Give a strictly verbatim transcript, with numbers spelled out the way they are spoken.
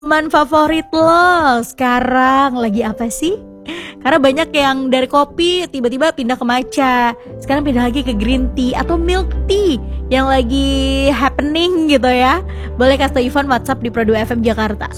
minuman favorit lo sekarang lagi apa sih? Karena banyak yang dari kopi tiba-tiba pindah ke matcha, sekarang pindah lagi ke green tea atau milk tea yang lagi happening gitu ya. Boleh kasih tau Ivan WhatsApp di Pro dua F M Jakarta.